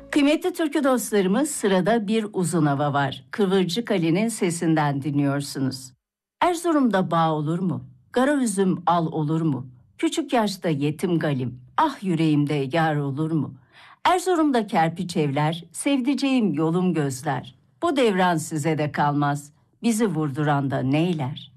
Kıymetli türkü dostlarımız, sırada bir uzun hava var. Kıvırcık Ali'nin sesinden dinliyorsunuz. Erzurum'da bağ olur mu? Kara üzüm al olur mu? Küçük yaşta yetim galim, ah yüreğimde yar olur mu? Erzurum'da kerpiç evler, sevdiceğim yolum gözler. Bu devran size de kalmaz, bizi vurduran da neyler?